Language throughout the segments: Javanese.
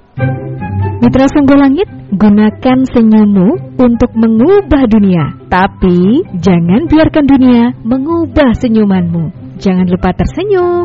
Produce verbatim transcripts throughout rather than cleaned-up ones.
Mitra Sangga Langit, gunakan senyummu untuk mengubah dunia. Tapi jangan biarkan dunia mengubah senyumanmu. Jangan lupa tersenyum.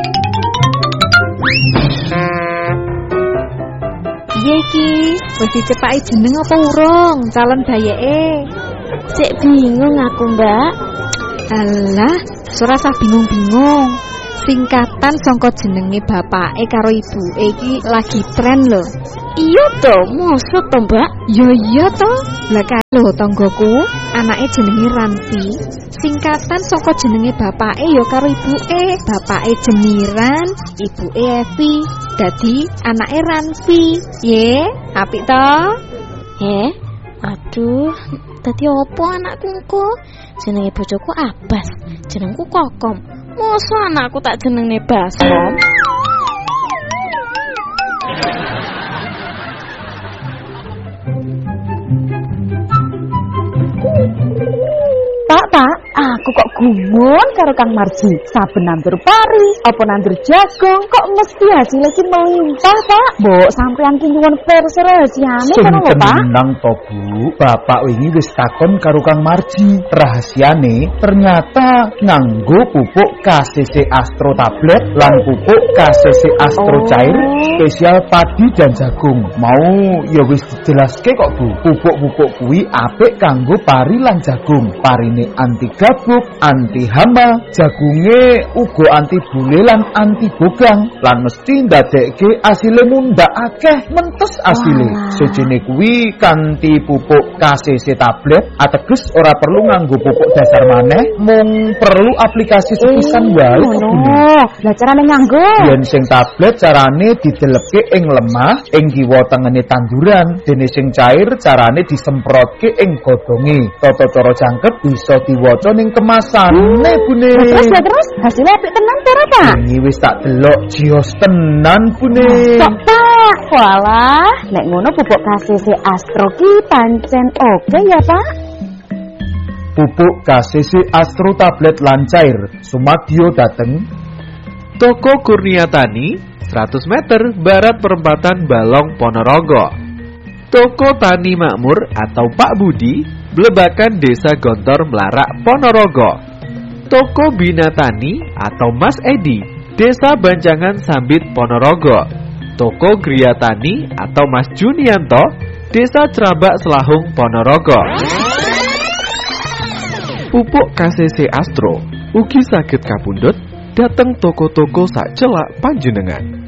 Piye iki? Wis dicepaki jeneng apa urung calon bayeke? Sik bingung aku, Mbak. Alah, ora usah bingung-bingung. Singkatan saka jenenge bapake karo ibuke iki lagi tren lho. Iya to, maksud to, Mbak? Yo iya to. Lah lho tanggoku, anake jenenge Ranti. Singkatan saka jenenge bapake ya karo ibuke. Bapake Jemiran, ibuke Evi. Dadi anake Ranti. Ye, apik to? Eh, aduh, dadi opo anakku engko? Jenenge bojoku Abbas, jenengku Kokom. Mosok anakku tak jenenge Basom? Pak, Pak, aku kok gumun karo Kang Marji. Saben nandur pari, apa nandur jagung, kok mesti hasilnya ki melimpah, Pak. Mbok sampean ki nyuwun versi rahasiane Sing karo lho, Pak. tenang to, Bu. Bapak wingi wis takon karo Kang Marji. Rahasiane ternyata nganggo pupuk K C C Astro tablet lan pupuk K C C Astro Oh. cair spesial padi dan jagung. Mau ya wis dijelaske kok, Bu. Pupuk-pupuk kuwi apik kanggo pari lan jagung. Parine anti gabuk, anti hama, jagunge uga anti bule lan anti bogang, lan mesti ndadekke asile mundhak akeh mentes asile. Walah. Sejene kuwi kanthi pupuk K C C tablet ateges ora perlu nganggo pupuk dasar maneh, mung perlu aplikasi sepisan wae kok, Bu. Oh, lah carane nganggo. Yen sing tablet carane didelepke ing lemah, ing kiwa tengene tanduran, dene sing cair carane disemprotke ing godhonge. Tata cara jangkep bisa diwaca ning kemasane, Bune. Terus ya terus hasilnya apik tenan to, Pak? Ini wis tak delok jios tenan, Bune. Kok, Pak? Walah, nek ngono pupuk K C C Astro ki pancen oke ya, Pak? Pupuk K C C Astro tablet lan cair sumagya dateng Toko Kurnia Tani, seratus meter barat perempatan Balong Ponorogo. Toko Tani Makmur atau Pak Budi, Blebakan Desa Gontor Melarak Ponorogo. Toko Bina Tani atau Mas Edi, Desa Banjangan Sambit Ponorogo. Toko Gria Tani atau Mas Junianto, Desa Cerabak Selahung Ponorogo. Pupuk K C C Astro ugi saged kapundhut dateng toko-toko sak celak panjenengan.